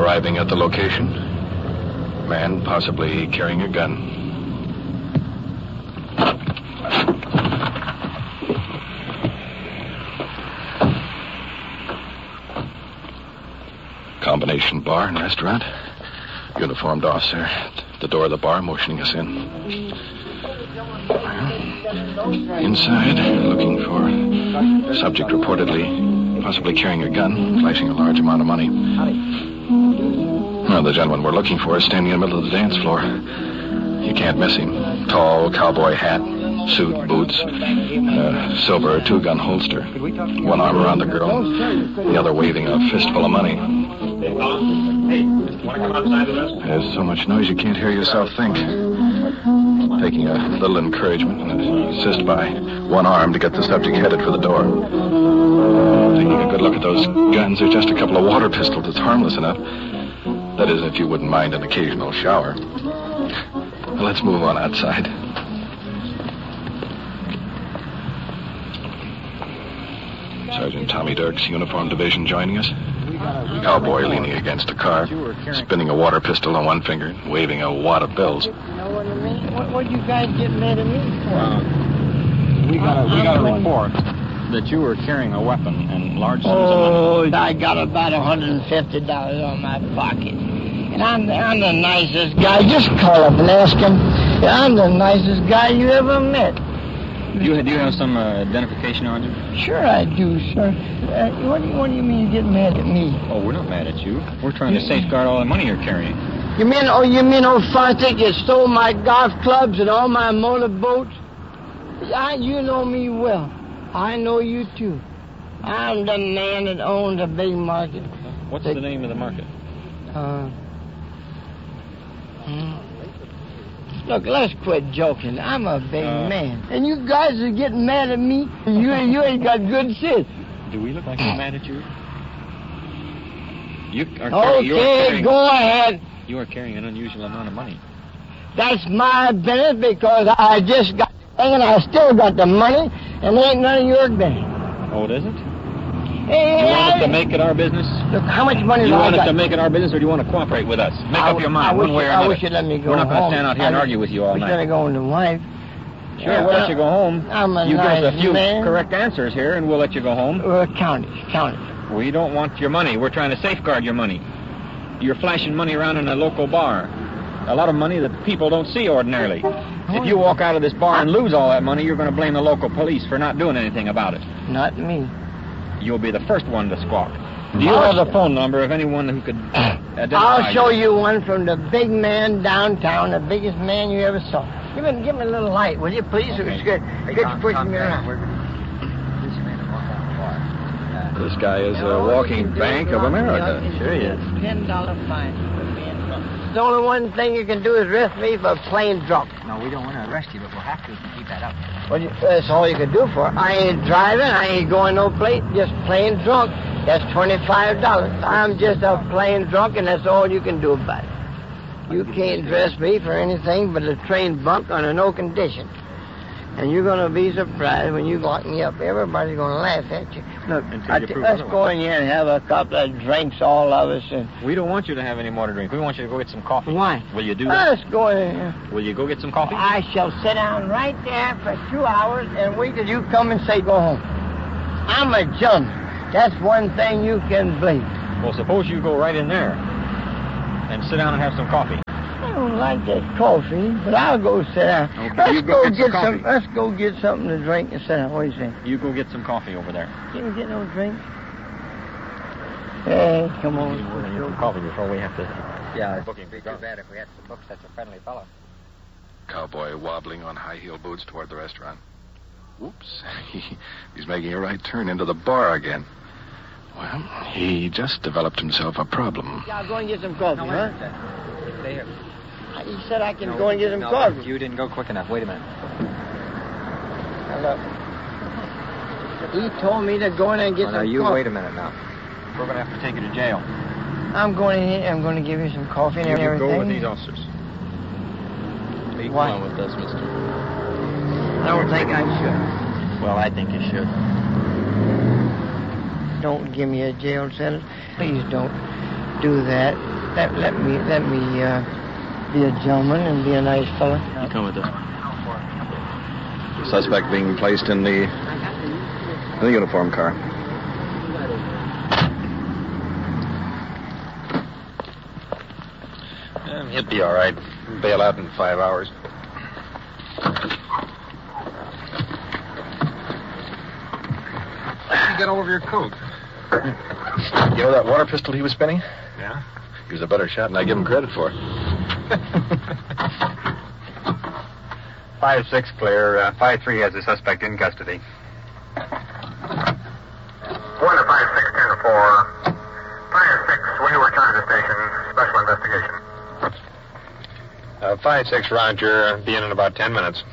Arriving at the location, man possibly carrying a gun. Combination bar and restaurant. Uniformed officer at the door of the bar motioning us in. Inside, looking for subject reportedly possibly carrying a gun, flashing a large amount of money. Well, the gentleman we're looking for is standing in the middle of the dance floor. You can't miss him. Tall, cowboy hat, suit, boots, silver two-gun holster. One arm around the girl, the other waving a fistful of money. There's so much noise you can't hear yourself think. Taking a little encouragement and assist by one arm to get the subject headed for the door. Taking a good look at those guns, they're just a couple of water pistols. It's harmless enough. That is, if you wouldn't mind an occasional shower. Well, let's move on outside. Sergeant Tommy Dirks, Uniform Division, joining us. Cowboy leaning against a car, spinning a water pistol on one finger, waving a wad of bills. You know what I mean? What you guys get mad at me for? We got a report that you were carrying a weapon and large sums of money. Oh, I got about $150 on my pocket. And I'm the nicest guy. Just call up and ask him. I'm the nicest guy you ever met. Do you have some identification on you? Sure I do, sir. What do you mean you get mad at me? Oh, we're not mad at you. We're trying to safeguard all the money you're carrying. You mean old Fontic, you stole my golf clubs and all my motorboats? You know me well. I know you, too. I'm the man that owns a big market. What's the name of the market? Look, let's quit joking. I'm a big man. And you guys are getting mad at me. You ain't got good sense. Do we look like we're mad at you? Okay, go ahead. You are carrying an unusual amount of money. That's my business because I just got the thing and I still got the money and it ain't none of your business. Oh, it isn't? Hey, you want us to make it our business? Look, how much money do I got? You want us to make it our business or do you want to cooperate with us? Make up your mind one way or another. I wish you'd let me go home. We're not going to stand out here and argue with you all night. We're going to go with the wife. Sure, we'll let you go home. I'm a you nice give us a few man. correct answers here and we'll let you go home. Count it. We don't want your money. We're trying to safeguard your money. You're flashing money around in a local bar. A lot of money that people don't see ordinarily. If you walk out of this bar and lose all that money, you're going to blame the local police for not doing anything about it. Not me. You'll be the first one to squawk. Do you have the phone number of anyone who could identify I'll show you one from the big man downtown, the biggest man you ever saw. Give me a little light, will you, please? Okay. It's good pushing me around. This guy is a walking Bank of America. Sure he is. $10 fine. The only one thing you can do is arrest me for plain drunk. No, we don't want to arrest you, but we'll have to if you keep that up. Well, that's all you can do for it. I ain't driving. I ain't going no place. Just plain drunk. That's $25. I'm just a plain drunk, and that's all you can do about it. You can't dress me for anything but a train bunk under no condition. And you're going to be surprised when you lock me up. Everybody's going to laugh at you. Look, let's go in here and have a couple of drinks, all of us. And we don't want you to have any more to drink. We want you to go get some coffee. Why? Will you do that? Let's go in here. Will you go get some coffee? I shall sit down right there for 2 hours and wait till you come and say go home. I'm a gentleman. That's one thing you can believe. Well, suppose you go right in there and sit down and have some coffee. I don't like that coffee, but I'll go sit down. Okay, Let's go get something to drink and sit down. What do you say? You go get some coffee over there. Can we get no drink? Hey, come on. We're going to get some coffee before we have to... Yeah, it's booking. Be too bad if we had to book such a friendly fellow. Cowboy wobbling on high-heel boots toward the restaurant. Whoops. He's making a right turn into the bar again. Well, he just developed himself a problem. Yeah, I'll go and get some coffee, huh? Stay here. He said I can go and get some coffee. You didn't go quick enough. Wait a minute. Now, look. He told me to go in and get some coffee. You wait a minute now. We're going to have to take you to jail. I'm going in here. I'm going to give you some coffee and everything. You go with these officers. Be Why? with us, mister. I don't think I should. Well, I think you should. Don't give me a jail sentence. Please don't do that. Let me be a gentleman and be a nice fellow. You come with us. The suspect being placed in the uniform car. He'll be all right. Bail out in 5 hours. How did you get all over your coat? You know that water pistol he was spinning? Yeah? He was a better shot than I give him credit for. 5-6 clear. 5-3 has the suspect in custody. 1 to 5-6, 10-4. 5-6, when you return to the station, special investigation. 5-6, Roger. Be in about 10 minutes.